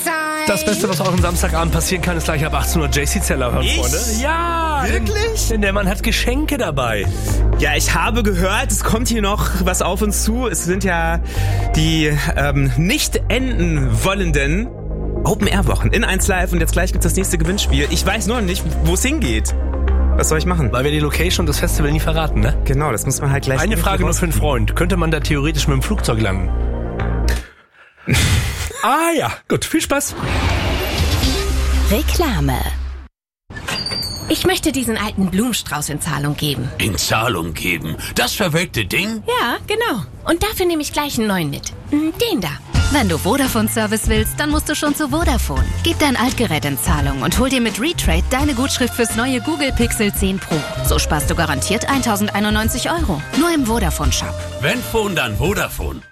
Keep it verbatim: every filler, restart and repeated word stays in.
Mahlzeit. Das Beste, was auch am Samstagabend passieren kann, ist gleich ab achtzehn Uhr J C Zeller hören, Ich? Freunde. Ja, Wirklich? Denn der Mann hat Geschenke dabei. Ja, ich habe gehört, es kommt hier noch was auf uns zu. Es sind ja die ähm, nicht enden wollenden Open-Air-Wochen in eins Live und jetzt gleich gibt's das nächste Gewinnspiel. Ich weiß nur nicht, wo es hingeht. Was soll ich machen? Weil wir die Location und das Festival nie verraten, ne? Genau, das muss man halt gleich... Eine Frage nur für einen Freund. Könnte man da theoretisch mit dem Flugzeug landen? Ah ja, gut, viel Spaß. Reklame. Ich möchte diesen alten Blumenstrauß in Zahlung geben. In Zahlung geben? Das verwelkte Ding? Ja, genau. Und dafür nehme ich gleich einen neuen mit. Den da. Wenn du Vodafone-Service willst, dann musst du schon zu Vodafone. Gib dein Altgerät in Zahlung und hol dir mit Retrade deine Gutschrift fürs neue Google Pixel zehn Pro. So sparst du garantiert tausendeinundneunzig Euro. Nur im Vodafone-Shop. Wenn Phone, dann Vodafone.